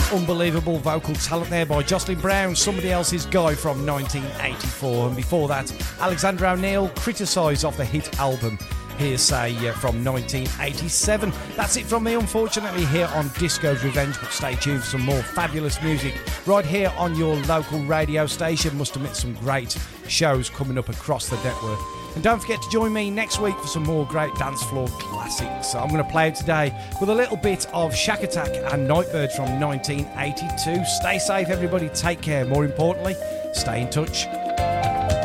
Unbelievable vocal talent there by Jocelyn Brown, Somebody Else's Guy from 1984. And before that, Alexander O'Neill, Criticised off the hit album Hearsay from 1987. That's it from me, unfortunately, here on Disco's Revenge, but stay tuned for some more fabulous music right here on your local radio station. Must admit, some great shows coming up across the network. And don't forget to join me next week for some more great dance floor classics. I'm going to play out today with a little bit of Shack Attack and Nightbirds from 1982. Stay safe, everybody. Take care. More importantly, stay in touch.